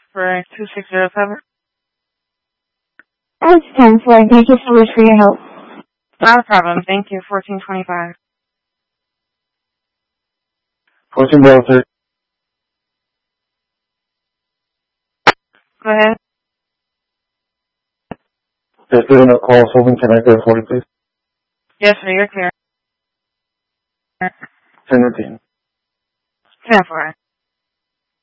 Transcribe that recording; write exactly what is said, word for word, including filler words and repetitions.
for two six zero seven. That's ten four. Thank you so much for your help. Not a problem. Thank you. fourteen twenty-five. fourteen Delta. Go ahead. There's been a call. Hoping can I go forward, please? Yes, sir. You're clear. ten routine. ten four.